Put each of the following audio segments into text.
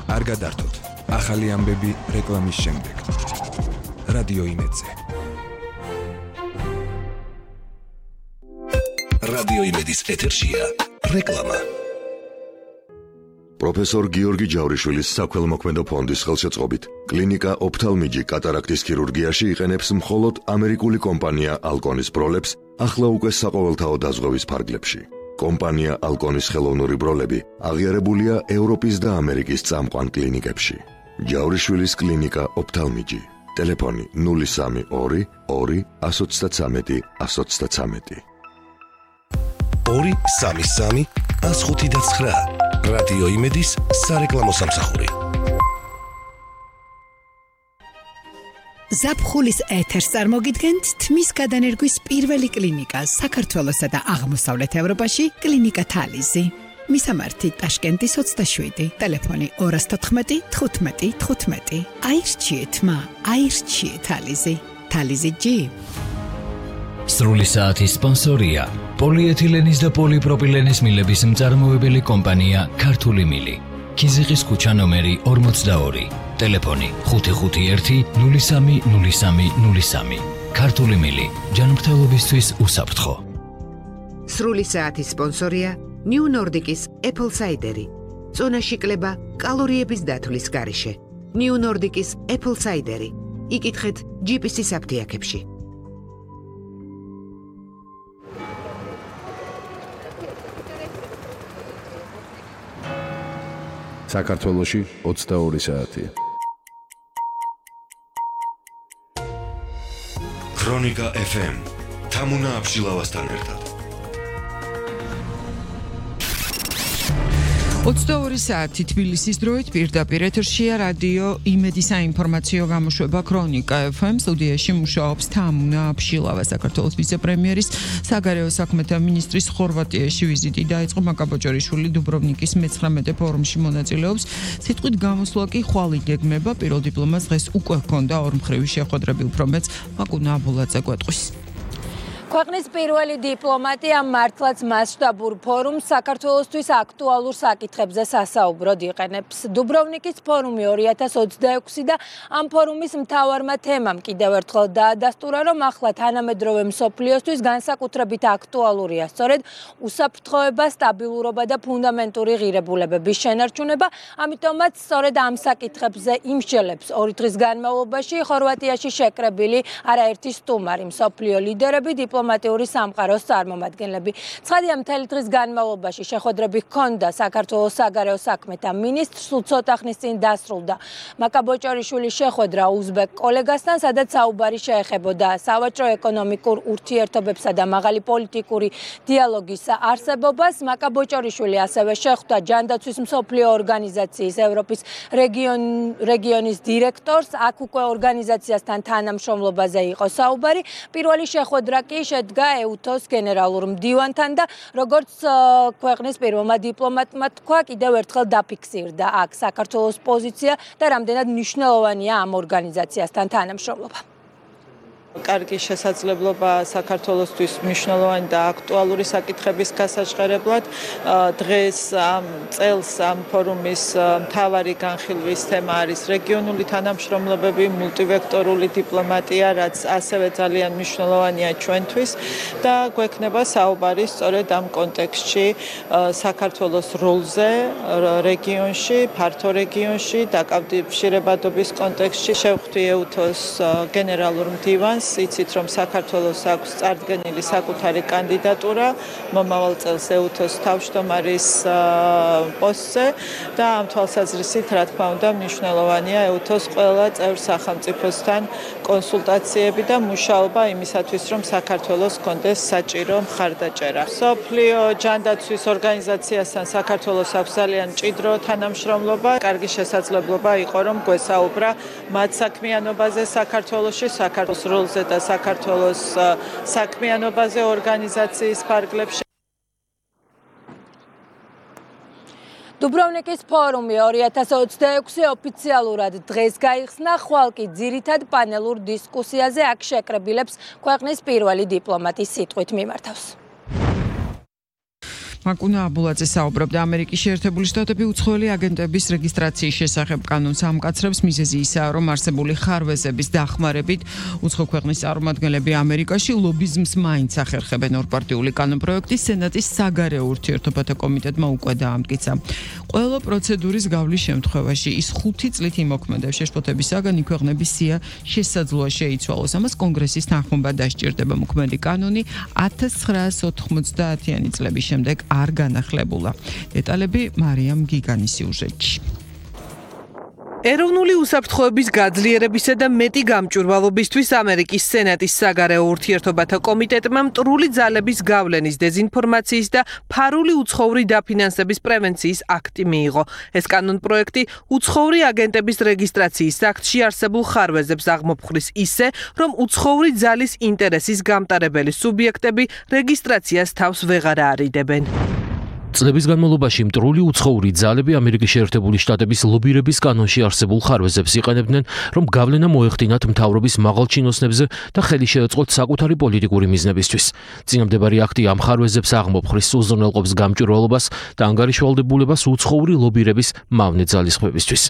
არ გადართოთ. ახალი ამბები რეკლამის შემდეგ. რადიო იმედზე. რადიო იმედის ეთერშია რეკლამა. პროფესორ გიორგი ჯავრიშვილის საქველმოქმედო ფონდის ხელშეწყობით კლინიკა ოფთალმიჯი კატარაქტის ქირურგიაში იყენებს მხოლოდ ამერიკული კომპანია ალკონის ბროლებს ახლა უკვე საყოველთაო დაზღვევის ფარგლებში. კომპანია ალკონის ხელოვნური ბროლები აღიარებულია ევროპის და ამერიკის წამყვან კლინიკებში. ჯავრიშვილის კლინიკა ოფთალმიჯი. ტელეფონი 032 2 133 133. 233 159. რადიო იმედის სარეკლამო სამსახური. ზაფხულის ეთერს წარმოგიდგენთ თმის გადანერგვის პირველი კლინიკა საქართველოსა და აღმოსავლეთ ევროპაში კლინიკა თალიზი. მისამართი ტაშკენტის 27, ტელეფონი 214 15 15. აირჩიეთ თალიზი. თალიზი G. სრული საათის სპონსორია პოლიეთილენის და პოლიპროპილენის მილების მწარმოებელი კომპანია ქართული მილი. ქიზიყის ქუჩა ნომერი 42, ტელეფონი 551 03 03 03. ქართული მილი, ჯანმრთელობისთვის უსაფრთხო. სრული საათის სპონსორია New Nordic-ის Apple Cider-ი. წონაში კლება კალორიების დათვლის გარეშე. New Nordic-ის Apple Cider-ი. იკითხეთ GPS-ის აფთიაქებში. საქართველოში 22 საათია. ქრონიკა FM თამუნა აბშილავასთან ერთად. 22 საათი თბილისის დროით პირდაპირ ეთერშია რადიო იმედის საინფორმაციო გამოშვება ქრონიკა FM. სტუდიაში მუშაობს თამუნა აბშილავა. საქართველოს ვიცე-პრემიერის საგარეო საქმეთა მინისტრის ხორვატიაში ვიზიტი დაიწყო. მაკაბოჭორიშვილი დუბროვნიკის მე-19 ფორუმში მონაწილეობს. სიტყვით გამოსვლა კი ხვალ იგეგმება. პირველ დიპლომატს დღეს უკვე ჰქონდა ორმხრივი შეხვედრები, უფრო მეც მაკუნა აბულაძე გვეტყვის. ქვეყნის პირველი დიპლომატი ამ მართლაც მასშტაბურ ფორუმს საქართველოსთვის აქტუალურ საკითხებზე სასაუბროდ იყენებს. დუბროვნიკის ფორუმი 2026 და ამ ფორუმის მთავარმა თემამ კიდევ ერთხელ დაადასტურა, რომ ახლა თანამედროვე მსოფლიოსთვის განსაკუთრებით აქტუალურია სწორედ უსაფრთხოება, სტაბილურობა და ფუნდამენტური ღირებულებების შენარჩუნება. ამიტომაც სწორედ ამ საკითხებზე იმსჯელებს 2 დღის განმავლობაში ხორვატიაში შეკრებილი არაერთი სტუმარი მსოფლიო ლიდერები, დიპლომატიური სამყაროს წარმომადგენლები. ცხადია, მთელი დღის განმავლობაში შეხვედრები ჰქონდა საქართველოს საგარეო საქმეთა მინისტრს. სულ ცოტა ხნის წინ დასრულდა მაკაბოჭორიშვილის შეხვედრა უზბეკ კოლეგასთან, სადაც საუბარი შეეხებოდა სავაჭრო-ეკონომიკურ ურთიერთობებსა და მაღალი პოლიტიკური დიალოგის არსებობას. მაკაბოჭორიშვილი ასევე შეხვდა ჯანდაცვის მსოფლიო ორგანიზაციის ევროპის რეგიონის დირექტორს. აქ უკვე ორგანიზაციასთან თანამშრომლობაზე იყო საუბარი. პირველი შეხვედრა კი შედგა ეუთოს გენერალურ მდივანთან და როგორც ქვეყნის პირველმა დიპლომატმა თქვა, კიდევ ერთხელ დაფიქსირდა აქ საქართველოს პოზიცია და რამდენად მნიშვნელოვანია ამ ორგანიზაციასთან თანამშრომლობა. კარგი შესაძლებლობა საქართველოსთვის მნიშვნელოვანი და აქტუალური საკითხების გასაჟღერებლად. დღეს ამ წელს ამ ფორუმის მთავარი განხილვის თემა არის რეგიონული თანამშრომლობები, მულტივექტორული დიპლომატია, რაც ასევე ძალიან მნიშვნელოვანია ჩვენთვის და გვექნება საუბარი სწორედ ამ კონტექსტში საქართველოს როლზე რეგიონში, ფართო რეგიონში, დაკავშირებადობის კონტექსტში. შევხვდი ეუთოს გენერალურ მდივანს. იცით, რომ საქართველოს აქვს წარდგენილი საკუთარი კანდიდატურა მომავალ წელს ეუთოს თავმჯდომარის პოსტზე და ამ თვალსაზრისით, რა თქმა უნდა, მნიშვნელოვანია ეუთოს ყველა წევრ სახელმწიფოსთან კონსულტაციები და მუშაობა იმისათვის, რომ საქართველოს ჰქონდეს საჭირო მხარდაჭერა. მსოფლიო ჯანდაცვის ორგანიზაციასთან საქართველოს აქვს ძალიან მჭიდრო თანამშრომლობა. კარგი შესაძლებლობა იყო, რომ გვესაუბრა მათ საქმიანობაზე საქართველოში, საქართველოს როლზე და საქართველოს საქმიანობაზე ორგანიზაციის ფარგლებში. დუბროვნიკის ფორუმი 2026 ოფიციალურად დღეს გაიხსნა, ხვალ კი ძირითად პანელურ დისკუსიაზე აქ შეკრებილებს ქვეყნის პირველი დიპლომატის სიტყვით მიმართავს. მაკუნა აბულაძე საუბრობდა ამერიკის შეერთებული შტატები უცხოელი აგენტების რეგისტრაციის შესახებ კანონს ამკაცრებს. მიზეზი ისაა, რომ არსებული ხარვეზების დახმარებით უცხო ქვეყნის წარმომადგენლები ამერიკაში ლობიზმს მაინც ახერხებენ. ორპარტიული კანონპროექტი სენატის საგარეო ურთიერთობათა კომიტეტმა უკვე დაამტკიცა. ყველა პროცედურის გავლის შემთხვევაში ის 5 წლით იმოქმედებს. შეშფოთების საგანი ქვეყნების სია შესაძლოა შეიცვალოს. ამას კონგრესის თანხმობა დასჭირდება. მოქმედი კანონი 1990-იანი წლების შემდეგ არ განახლებულა. დეტალები მარიამ გიგანის სიუჟეტში. ეროვნული უსაფრთხოების გაძლიერებისა და მეტი გამჭვირვალობისთვის ამერიკის სენატის საგარეო ურთიერთობათა კომიტეტმა მტრული ძალების გავლენის, დეზინფორმაციის და ფარული უცხოური დაფინანსების პრევენციის აქტი მიიღო. ეს კანონპროექტი უცხოური აგენტების რეგისტრაციის აქტში არსებულ ხარვეზებს აღმოფხრის ისე, რომ უცხოური ძალის ინტერესის გამტარებელი სუბიექტები რეგისტრაციას თავს ვეღარ არიდებენ. წლების განმავლობაში მტრული უცხოური ძალები ამერიკის შეერთებული შტატების ლობირების კანონში არსებულ ხარვეზებს იყენებდნენ, რომ გავლენა მოეხდინათ მთავრობის მაღალჩინოსნებზე და ხელი შეეწყოთ საკუთარი პოლიტიკური მიზნებისთვის. წინამდებარე აქტი ამ ხარვეზებს აღმოფხრის უზრუნველყოფს გამჭვირვალობას და ანგარიშვალდებულებას უცხოური ლობირების მავნე ძალისხმევისთვის.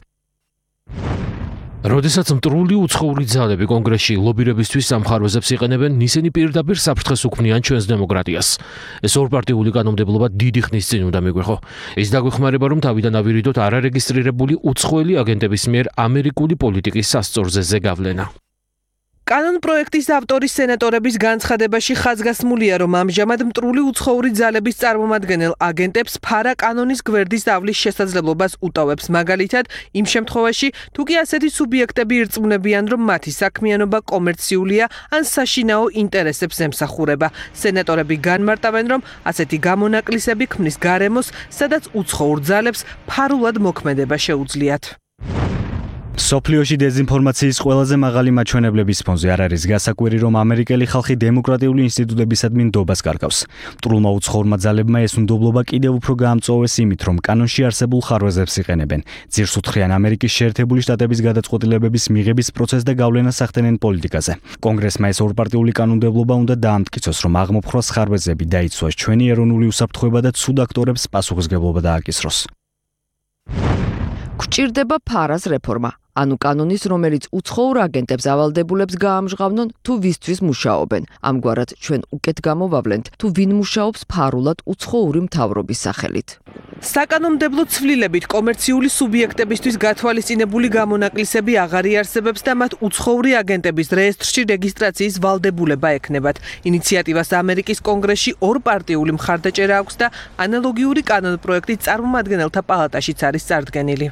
როდესაც მტრული უცხოური ძალები კონგრესში ლობირებისთვის ამ ხარვეზებს იყენებენ, ისინი პირდაპირ საფრთხეს უქმნიან ჩვენს დემოკრატიას. ეს ორპარტიული კანონმდებლობა დიდი ხნის წინ უნდა მიგვეხო. ის დაგვეხმარება, რომ თავიდან ავირიდოთ არარეგისტრირებული უცხოელი აგენტების მიერ ამერიკული პოლიტიკის სასწორზე ზეგავლენა. კანონპროექტის ავტორის სენატორების განცხადებაში ხაზგასმულია, რომ ამჟამად მტრული უცხოური ძალების წარმომადგენელ აგენტებს ფარა კანონის გვერდის დავლის შესაძლებლობას უტოვებს. მაგალითად, იმ შემთხვევაში, თუ კი ასეთი სუბიექტები ირწმუნებიან, რომ მათი საქმიანობა კომერციულია ან საშინაო ინტერესებს ემსახურება. სენატორები განმარტავენ, რომ ასეთი გამონაკლისები ქმნის გარემოს, სადაც უცხოურ ძალებს ფარულად მოქმედება შეუძლიათ. სოფლიოში დეზინფორმაციის ყველაზე მაღალი მაჩვენებლების ფონზე არ არის გასაკვირი, რომ ამერიკელი ხალხი დემოკრატიული ინსტიტუტებისადმი ნდობას კარგავს. მტრულმა უცხოურმა ძალებმა ეს ნდობლობა კიდევ უფრო გაამწვავეს იმით, რომ კანონში არსებულ ხარვეზებს იყენებენ. ძირს უთხრიან ამერიკის შეერთებული შტატების გადაწყვეტილებების მიღების პროცესს და გავლენას ახდენენ პოლიტიკაზე. კონგრესმა ეს ორპარტიული კანონმდებლობა უნდა დაამტკიცოს, რომ აღმოფხვრას ხარვეზები დაიცვას ჩვენი ეროვნული უსაფრთხოება და ცუდ აქტორებს პასუხისმგებლობა დააკისროს. გვჭირდება ფარას რეფორმა. ანუ კანონის, რომელიც უცხოურ აგენტებს ავალდებულებს გაამჟღავნონ, თუ ვისთვის მუშაობენ. ამგვარად ჩვენ უკეთ გამოვავლენთ, თუ ვინ მუშაობს ფარულად უცხოური მთავრობის სახელით. საკანონმდებლო ცვლილებით კომერციული სუბიექტებისთვის გათვალისწინებული გამონაკლისები აღარ იარსებებს და მათ უცხოური აგენტების რეესტრში რეგისტრაციის ვალდებულება ექნებათ. ინიციატივას ამერიკის კონგრესში ორპარტიული მხარდაჭერა აქვს და ანალოგიური კანონპროექტი წარმომადგენელთა პალატაშიც არის წარდგენილი.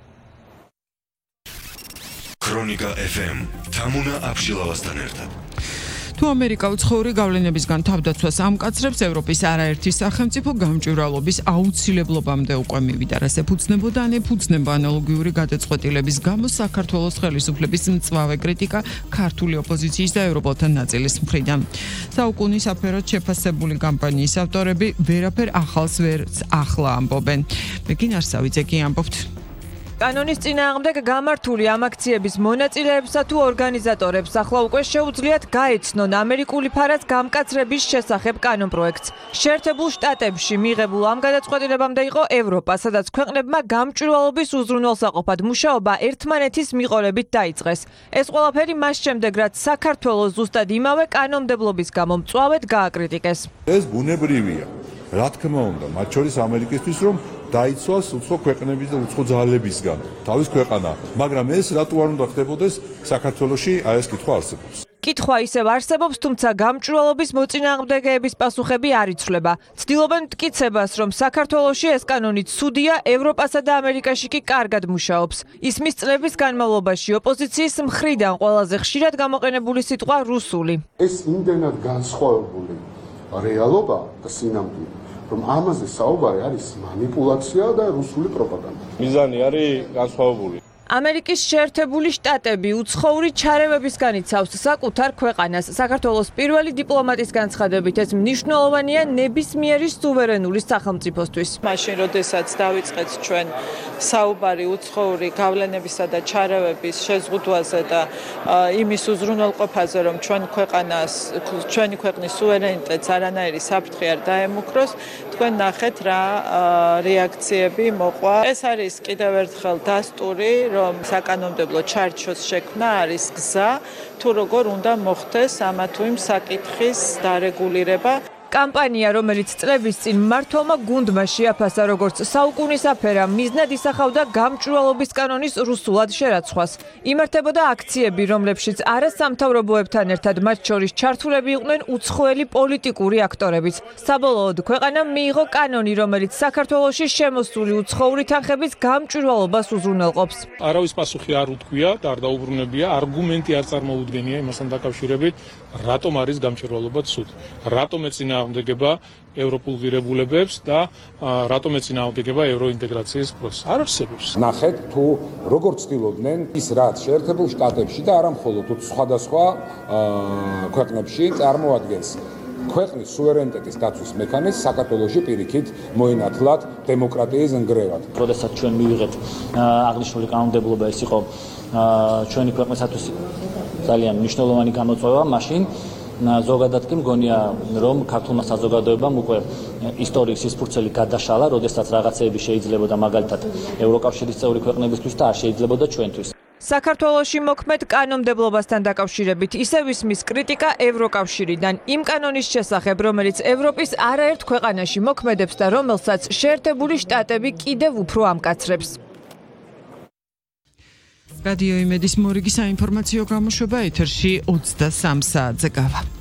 ქრონიკა FM თამუნა აბშილავასთან ერთად. თუ ამერიკა უცხოური გავლენებისგან თავდაცვას ამკაცრებს, ევროპის არაერთი სახელმწიფო გამჭვირვალობის აუცილებლობამდე უკვე მივიდა. რას ეფუძნებოდა ან ეფუძნება ანალოგიური გადაწყვეტილების გამო საქართველოს ხელისუფლების მწვავე კრიტიკა ქართული ოპოზიციის და ევროპელთა ნაწილის მხრიდან. საუკუნის აფერად შეფასებული კამპანიის ავტორები ვერაფერ ახალს ვერც ახლა ამბობენ. მეკინ არსავიძე კი ამბობთ. კანონის წინააღმდეგ გამართული ამ აქციების მონაწილეებსა თუ ორგანიზატორებს ახლა უკვე შეუძლიათ გაეცნონ ამერიკული ფარას გამკაცრების შესახებ კანონპროექტს. შეერთებულ შტატებში მიღებულ ამ გადაწყვეტილებამდე იყო ევროპა, სადაც ქვეყნებმა გამჭვირვალობის უზრუნველსაყოფად მუშაობა ერთმანეთის მიყოლებით დაიწყეს. ეს ყველაფერი მას შემდეგ, რაც საქართველოს ზუსტად იმავე კანონმდებლობის გამო მწვავედ გააკრიტიკეს. ეს ბუნებრივია. რა თქმა უნდა, მათ შორის ამერიკისთვის რომ დაიცვას უცხო ქვეყნების და უცხო ძალებისგან თავის ქვეყანა, მაგრამ ეს რატო არ უნდა ხდებოდეს საქართველოში, აი ეს კითხვა არსებობს. კითხვა ისევ არსებობს, თუმცა გამჭვირვალობის მოწინააღმდეგეების პასუხები არ იცვლება. ცდილობენ მტკიცებას, რომ საქართველოში ეს კანონი ცუდია, ევროპასა და ამერიკაში კი კარგად მუშაობს. ისმის წლების განმავლობაში ოპოზიციის მხრიდან ყველაზე ხშირად გამოყენებული სიტყვა რუსული. ეს იმდენად განსხვავებული რეალობა და სინამდვილე, რომ ამაზე საუბარი არის მანიპულაცია და რუსული პროპაგანდა. მიზანი არის განსხვავებული. ამერიკის შეერთებული შტატები უცხოური ჩარევებისგან იცავს საკუთარ ქვეყანას. საქართველოს პირველი დიპლომატის განცხადებით ეს მნიშვნელოვანია ნებისმიერი სუვერენული სახელმწიფოსთვის. მაშინ, როდესაც დავიწყეთ ჩვენ საუბარი უცხოური გავლენებისა და ჩარევების შეზღუდვაზე და იმის უზრუნველყოფაზე, რომ ჩვენი ქვეყნის სუვერენიტეტს არანაირი საფრთხე არ დაემუქროს, თქვენ ნახეთ რა რეაქციები მოყვა. ეს არის კიდევ ერთხელ დასტური, რომ საკანონმდებლო ჩარჩოს შექმნა არის გზა, თუ როგორ უნდა მოხდეს ამა თუ იმ საკითხის დარეგულირება. კამპანია, რომელიც წლების წინ მმართველმა გუნდმა შეაფასა როგორც საუკუნის აფერა, მიზნად ისახავდა გამჭვირვალობის კანონის რუსულად შერაცხვას. იმართებოდა აქციები, რომლებშიც არასამთავრობოებთან ერთად მათ შორის ჩართულები იყვნენ უცხოელი პოლიტიკური აქტორებიც. საბოლოოდ ქვეყანამ მიიღო კანონი, რომელიც საქართველოში შემოსული უცხოური თანხების გამჭვირვალობას უზრუნველყოფს. არავის პასუხი არ უთქვია და არ დაუბრუნებია, არგუმენტი არ წარმოუდგენია იმასთან დაკავშირებით, რატომ არის გამჭვირვალობა ცუდი. რატომ ეწინააღმდეგება ევროპულ ღირებულებებს და რატომ ეწინააღმდეგება ევროინტეგრაციის პროცესს. არ არსებობს. ნახეთ თუ როგორ ცდილობდნენ ის რაც შეერთებულ შტატებში და არა მხოლოდ სხვადასხვა ქვეყნებში წარმოადგენს ქვეყნის სუვერენიტეტის დაცვის მექანიზმს საქართველოში პირიქით მოინათლათ დემოკრატიის ნგრევად. როდესაც ჩვენ მივიღეთ აღნიშნული კანონმდებლობა, ეს იყო ჩვენი ქვეყნისათვის ძალიან მნიშვნელოვანი გამოწვევა, მაშინ ზოგადად კი მგონია, რომ ქართულმა საზოგადოებამ უკვე ისტორიის სისფურცელი გადაშალა, როდესაც რაღაცეები შეიძლებოდა მაგალითად ევროკავშირის წევრი ქვეყნებისთვის და არ შეიძლებოდა ჩვენთვის. საქართველოში მოქმედ კანონმდებლობასთან დაკავშირებით ისევ ისმის კრიტიკა ევროკავშირიდან იმ კანონის შესახებ, რომელიც ევროპის არაერთ ქვეყანაში მოქმედებს და რომელსაც შეერთებული შტატები კიდევ უფრო ამკაცრებს. რადიო იმედის მორიგი საინფორმაციო გამოშვება ეთერში 23 საათზე გავა.